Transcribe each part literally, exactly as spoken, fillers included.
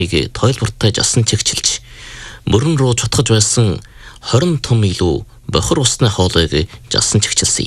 нэг тойлбортой жасан чигчилж мөрөн рүү чутгаж байсан хорин том илүү бохор усны хоолойг жасан чигчилсэн.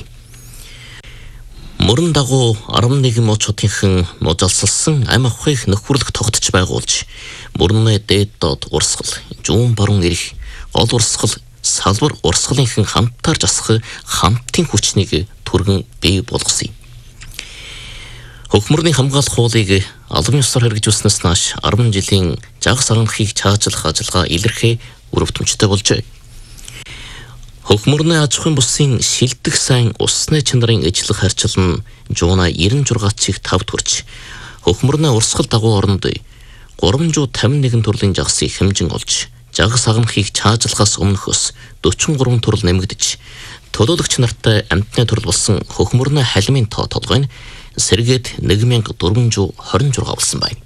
Мөрөн дагуу арван нэг мочотынхан можалсалсан ам ахыг нөхөрлөх тогтож байгуулж мөрнөө дээд доод урсгал, жуун баруун ирэх, гол урсгал, салбар урсгалынхан хамтаар жасах хамтын хүчнийг түргэн бий болгосон. Хөхмөрний хамгаалах хуулийг албан ёсоор хэрэгжүүлснээс нааш арван жилийн жагс аранхыг чаачлах ажиллагаа илэрхий өрөвдмжтэй болжээ. Хөхмөрний аж ахуйн бусын шилдэг сайн усны чанарын ажлах харьцал нь жууна девяносто шесть тав төрж, хөхмөрний урсгал дагуу оронд гурван зуун тавин нэг төрлийн жагсыг хэмжин олж, жагс аранхыг чаачлахаас өмнөхөөс дөрвөн гурван төрөл нэмэгдэж, төлөөлөгч нартай амтны төрөл болсон хөхмөрний халимын тоо толгой нь сэргээд нэг мянга дөрвөн зуун хорин шесть болсон байна.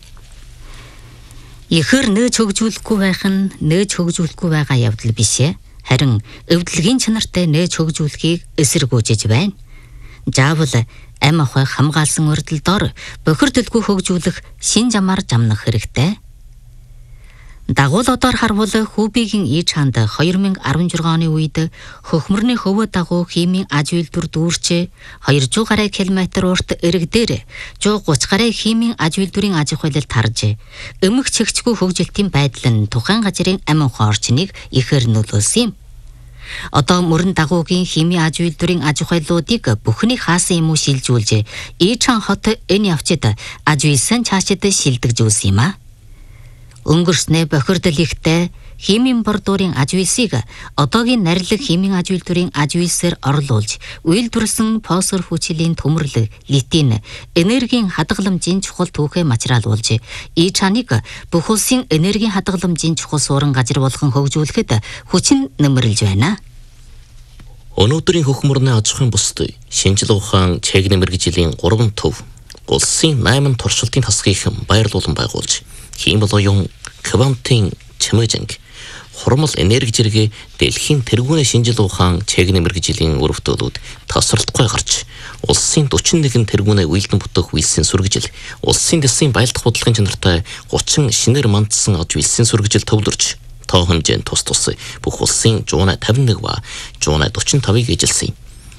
Ихэр нөөж хөгжүүлэхгүй байх нь нөөж хөгжүүлэхгүй байгаа явдал биш ээ. Харин өвдлөгийн чанартай нөөж хөгжүүлэхийг эсэргүүжиж байна. Заавал ам ахуй хамгаалсан урдл дор бохир төлгөө хөгжүүлэх шин замаар жамнах хэрэгтэй. Дагуул одоор харвал Хүүбигийн ээж хаанд хоёр мянга арван шесть оны үед хөхмөрний хөвөө дагуу химийн аж үйлдвэр дүүрчээ хоёр зуун гаруй километр урт эрэг дээр зуун гуравч гаруй химийн аж үйлдвэрийн аж ахуйлал тарж өмөх чигчгүй хөгжилтийн байдал нь тухайн газрын амин орчныг ихээр нөлөөлсөн юм. Одоо мөрөн дагуугийн химийн аж үйлдвэрийн аж ахуйлуудыг бүхний хаасан юм уу шилжүүлж ээж хаан хот энэ явцад аж үйлсэн цаашид шилдэгжүүлсэн юм а. Өнгөрснөө бохирдол ихтэй химийн бордуурын аж үйлсийг одоогийн нарилэг химийн аж үйлдвэрийн аж үйлсээр орлуулж, үйлдвэрлэсэн фосфор хүчилийн төмөрлөг, литин, энергийн хадгаламжийн чухал түүхээ материалуулж, ээж хааныг бүх улсын энергийн хадгаламжийн чухал суурин газар болгон хөгжүүлэхэд хүчин нэмэрлж байна. Өнөөдрийн хөхмөрний аж ахуйн бусд шинжлэх ухаан чег нэмэргэжлийн гурван төв улсын найман туршилтын тасгыг байрлуулан байгуулж, химийн квантын чимээжинг хурмал энерги зэрэг дэлхийн тэргүүний шинжлэх ухаан чег нэмэргэжлийн өрөвдөлүүд тасралтгүй гарч улсын дөрвөн нэг тэргүүний үйлдэн бүтээх үйлсийн сүргэжил улсын дэсийн баялдах бодлогын чанартай гучин шинээр мандсан аж үйлсийн сүргэжил төвлөрч тоо хэмжээнд тус тус бүх улсын зуун тавин нэг ба зуун дөрвөн тавыг эжилсэн.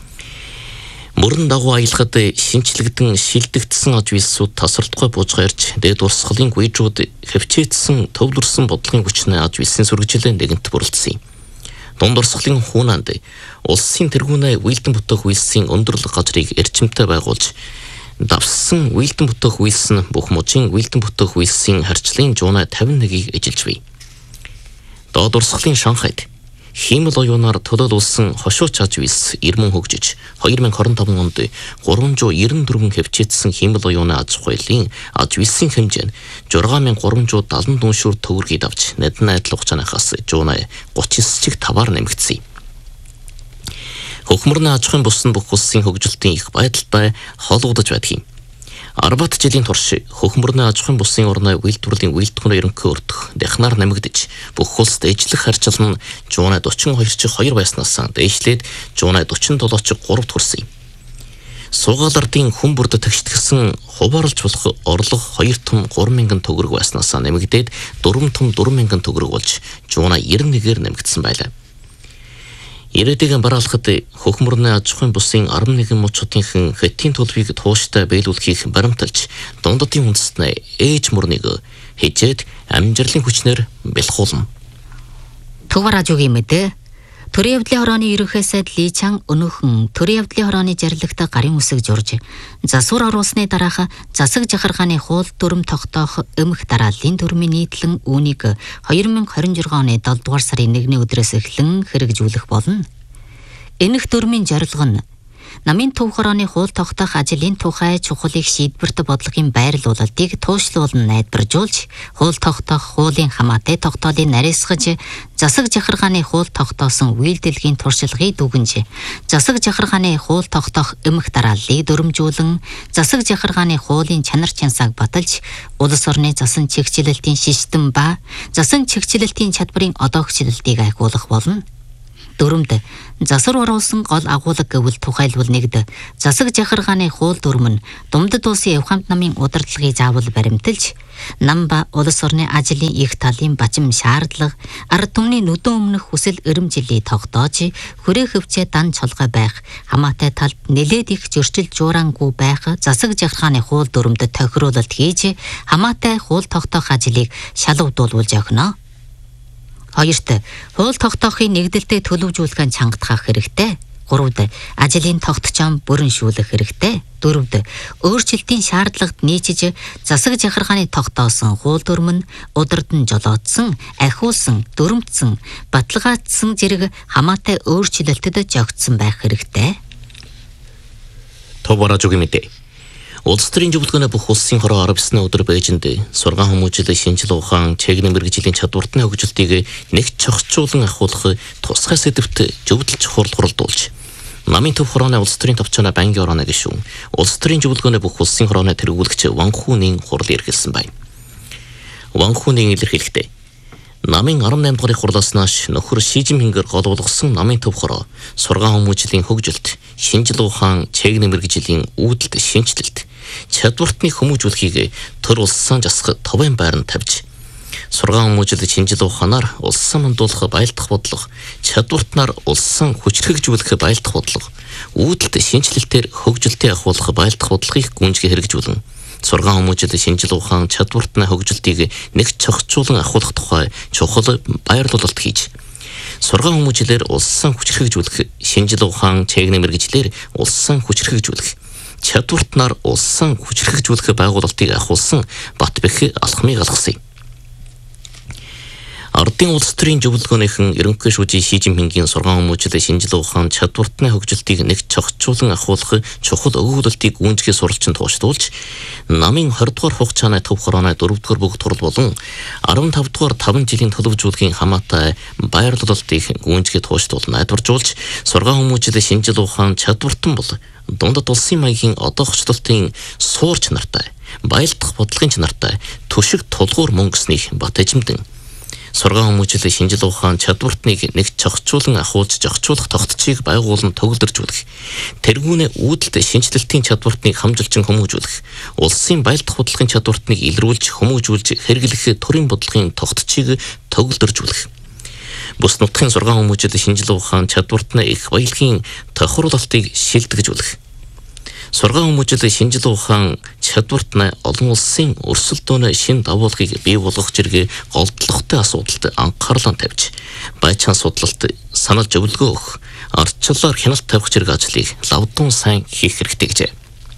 Мөрөн дагуу аялахад шинчлэгдэн шилдэгдсэн аж үйлсүүд тасралтгүй бууж гарч дээд урсгалын гүйжүүд хөвчээдсэн төвлөрсөн бодлогын хүчний аж үйлсийн сүргэжилээ нэгэнт бүрэлдсэн. Дунд урсгалын хуунанд улсын тэргүүний үйлдэн бүтээх үйлсийн өндөрлөг газрыг эрчимтэй байгуулж, давсан үйлдэн бүтээх үйлс нь бүх мужийн үйлдэн бүтээх үйлсийн харьцлын зуун тавин нэгийг эжилж бий. Доод урсгалын Шанхайд химийн оюунаар төлөөлүүлсэн хошууч аж үйлс ирмэн хөгжиж хоёр мянга хорин таван онд гурван зуун девяносто дөрвөн хөвчээдсэн химийн оюуны аж ахуйлын аж үйлсийн хэмжээ нь шесть мянга гурван зуун седем дүншүүр төгрөгийг авч надад адил хугацаанаас зуун гуравч девять таваар нэмэгдсэн. Хөхмөрний аж ахуйн бус нь бүх улсын хөгжилтийн их байдалтай холбогдож байдаг юм. Арбат жилийн турш хөхмөрний аж ахуйн бусын орны үйлдвэрлэлийн үйлдвэрийн ерөнхий өртөх дахнаар нэмэгдэж бүх улсад ижлэх харьцал нь зуун дөрвөн хоёр ч хоёр байснаас дээшлээд зуун дөрвөн долоо ч гурав хүрсэн юм. Суугаалардын хүн бүрд тэгштгэсэн хуваарлж болох орлого хоёр том гурван мянган төгрөг байснаас нэмэгдээд дөрвөн том дөрвөн мянган төгрөг болж зуун девяносто нэгээр нэмэгдсэн байлаа. Ирээдүйн бараалхад хөхмөрний аж ахуйн бусын арван нэг мочотынхан хэтийн төлөвийг тууштай биелүүлэхийг баримталж, дундадын үндэстнээ ээж мөрнийг хижээд амжилтын хүчнэр бэлхуулна. Төвөр ажуугийн мэдээ. Төрийн явдлын хорооны ерөнхий сайд Ли Чан өнөөхөн төрийн явдлын хорооны жаргалагт гарын үсэг журж, засвар оруулсны дараах засаг жахаргааны хууль дүрм тогтоох өмх дарааллын дүрмийн нийтлэн үүнийг хоёр мянга хорин шесть оны долоо дугаар сарын нэгний өдрөөс эхлэн хэрэгжүүлэх болно. Энэх дүрмийн зорилго нь намын төв хорооны хууль тогтоох ажлын тухай чухлыг шийдвэрт бодлогын байрлуулалтыг туушлуулан найдваржуулж, хууль тогтоох хуулийн хамаатай тогтоолыг нарийсгаж, засаг жахаргааны хууль тогтоосон үйлдэлгийн туршлагыг дүгнж, засаг жахаргааны хууль тогтоох эмх дарааллыг дүрмжүүлэн, засаг жахаргааны хуулийн чанар чансааг баталж, улс орны засан чигчлэлтийн систем ба засан чигчлэлтийн чадварын одоогчлолтыг ахиулах болно. Дөрөвд засвар оруулсан гол агуулга гэвэл тухайлбал нэгд засаг жахаргааны хууль дүрм нь Думдад улсын Явхамт намын удирдлагыг заавал баримталж, нам ба улс орны ажлын их талын бачим шаардлага, ард түмний нүдэн өмнөх хүсэл эрмжилийг тогтоож, хүрээ хөвчөө дан цолгой байх, хамаатай талд нэлээд их зөрчил жуурангүй байх засаг жахаргааны хууль дүрмд тохируулалт хийж, хамаатай хууль тогтоох ажлыг шалгуулуулж өгнө. Хоёрт хууль тогтоохын нэгдэлтэд төлөвжүүлэх чангатгах хэрэгтэй. Гуравд ажлын тогтцоом бүрэншүүлэх хэрэгтэй. Дөрөвд өөрчлөлтийн шаардлагад нийцэж засаг жахаргааны тогтоосон хууль дүрм нь удирдан жолоодсон, ахиулсан, дүрмдсэн, баталгаажсан зэрэг хамаатай өөрчлөлтөд жогдсон байх хэрэгтэй. Товара жугимите. Улс төрийн зөвлөгөөний бүх улсын хороо арабсны өдөр Бээжинд сургаан хүмүүжил шинжлэх ухаан чегнэ мэргэжлийн чадвартны хөгжилтийг нэг чогцуулан ахуулах тусгай сэдвт зөвлөлж хурал хуралдуулж намын төв хорооны улс төрийн товчооноо бангийн орооны гишүүн улс төрийн зөвлөгөөний бүх улсын хорооны тэргүүлэгч Ван Хүнийн хурал эргэлсэн байна. Ван Хүнийн илэрхийлэхдээ намын арван наймд дугаар хурлаас нааш нөхөр Ши Жинпингээр гол болгосон намын төв хороо сургаан хүмүүжлийн хөгжилт шинжлэх ухаан чегнэ мэргэжлийн үүдэлт шинжилэлт чадвартны хүмүүжүүлэхийг төр улсын засах товын байранд тавьж сургаан хүмүүжил шинжлэх ухаанаар улсын мандуулах байлдах бодлого чадвартнаар улсын хүчрхэгжүүлэх байлдах бодлого үүдэлт шинжилэлтээр хөгжилтийн ахуулах байлдах бодлогыг гүнзгий хэрэгжүүлэн сургаан хүмүүжил шинжлэх ухаан чадвартны хөгжилтийг нэг цогцуулан ахуулах тухай чухал баярлуулалт хийж сургаан хүмүүжлээр улсын хүчрхэгжүүлэх шинжлэх ухаан чегнэ мэргэжлэр улсын хүчрхэгжүүлэх чадвартнаар улсын хүчрхэгжүүлэх байгуулалтыг ахуулсан Батбэх алхмыг алгасыг. Ардын улс төрийн зөвлөгөөнийхэн ерөнхий шүүжийн Ши Жинпингийн сургаан хүмүүжил шинжлэх ухаан чадвартны хөгжилтийг нэг цогцуулан ахуулах чухал өгүүлэлтийг гүнзгий суралцсан тууштуулж намын двадцать дугаар хугацааны төв хорооны дөрөв дугаар бүгд турал болон арван тавд дугаар таван жилийн төлөвжүүлгийн хамаатай баярлуулалтыг гүнзгий тууштуул найдваржуулж сургаан хүмүүжил шинжлэх ухаан чадвартан бол Дундад улсын маягийн одоохчлолтын суур чанартай баялдах бодлогын чанартай төшиг тулгуур мөн гэснийг бат эжимдэн сургаан хүмүүжил шинжлэх ухаан чадвартныг нэг цогцуулан ахуулж зохицуулах тогтцыг байгуулан төгөлдржүүлэх тэргүүнээ үүдэлт шинжилэлтийн чадвартныг хамжилчин хүмүүжүүлэх улсын баялдах бодлогын чадвартныг илрүүлж хүмүүжүүлж хэрэглэх төрийн бодлогын тогтцыг төгөлдржүүлэх бус нутгийн сургаан хүмүүжил шинжлэх ухаан чадвартны их баялагын тохируулалтыг шилдэгжүүлэх сургаан хүмүүжил шинжлэх ухаан чадвартны олон улсын өрсөлдөөний шин давуулгыг бий болгох зэрэг голдлоготой асуудалд анхаарлаа тавьж байцаан судлалт санал зөвлөгөө өгөх ардчлалаар хяналт тавих зэрэг ажлыг лавдун сайн хийх хэрэгтэй гэжээ.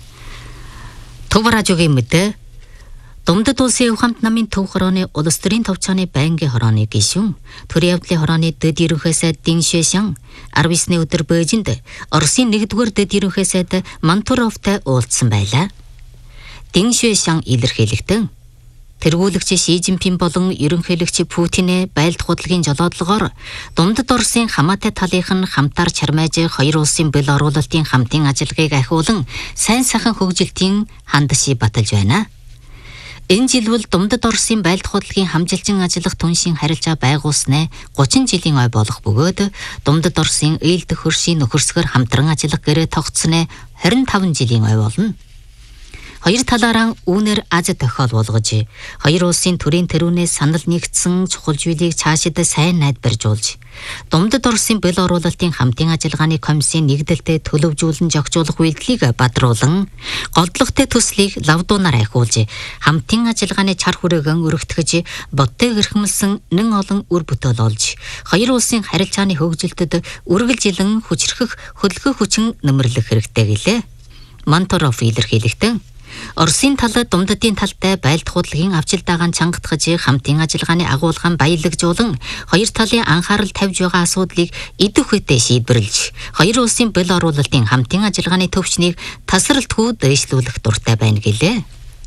Товаражугийн мэдээ Думдад улсын Явхамт намын төв хорооны улс төрийн товчооны байнгын хорооны гишүүн төрийн явдлын хорооны дэд ерөнхий сайд Дин Шуэшян арван есний өдөр Бээжинд Оросын нэгдүгээр дэд ерөнхий сайд Мантуровтай уулзсан байлаа. Дин Шуэшян илэрхийлэхдээ тэргүүлэгч Ши Жинпин болон ерөнхийлөгч Путинэ байлдах бодлогын жолоодлогоор Думдад Оросын хамаатай талынх нь хамтаар чармайж хоёр улсын бэл оруулалтын хамтын ажиллагааг ахиулан сайн сайхан хөгжилтийн хандшийг баталж байна. Энэ жил бол Думдад Оросын байлдах бодлогын хамжилчин ажиллах түншийн харилцаа байгуулснаа гучин жилийн ой болох бөгөөд Думдад Оросын ээлдэх хөршийн нөхөрсгөр хамтран ажиллах гэрээ тогтсноо двадцать пять жилийн ой болно. Хоёр талаараа үүнээр аз тохиол болгож, хоёр улсын төрийн тэрүүнээс санал нэгдсэн чухал зүйлийг цаашид сайн найдваржуулж, Думдад Оросын бэл оруулалтын хамтын ажиллагааны комиссийн нэгдэлтэд төлөвжүүлэн зохицуулах үйлдэлийг бадруулан, голдлоготой төслийг лавдуунаар ахиулж, хамтын ажиллагааны чар хүрээгэн өргөтгөж, бодтой гэрхэмлсэн нэн олон үр бүтээл олж, хоёр улсын харилцааны хөгжилтөд үргэлжилэн хүчрхэх хөлгөх хүчин нэмэрлэх хэрэгтэй гэлээ. Мантуров илэрхийлэхдээ Оросын тал Думдадын талтай байлдах бодлогын авчилдаагаан чангатгаж хамтын ажиллагааны агуулгаан баялагжуулан хоёр талын анхаарал тавьж байгаа асуудлыг идэх үедээ шийдвэрлэж хоёр улсын бэл оруулалтын хамтын ажиллагааны төвчнийг тасралтгүй дэвшлүүлэх дуртай байна гэлээ.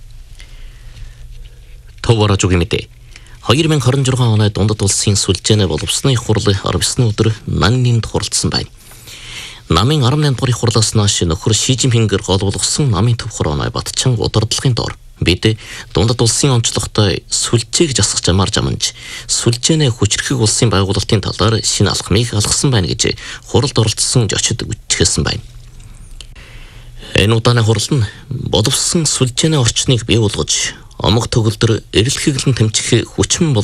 Товара жугимите две тысячи двадцать шесть оны Дундад улсын сүлжээний боловсны хурал арван есний өдөр Наннинд хуралдсан байна. Намын арван наймд дугаар хурлаас нааш нөхөр Ши Жинпингээр гол болгосон намын төв хорооны Батчан удирдлагын дор Бид дундад улсын онцлогтой сүлжээг засах замаар жаманж сүлжээнэ хүчрхэг улсын байгуулалтын талаар шинэ алхмыг алгасан байна гэж хуралд оролцсон зочид үтгэлсэн байна. Энэ удааны хурал нь боловсон сүлжээнэ орчныг бий болгож омог төгөлдөр эрэл хэглэн тэмцэх хүчин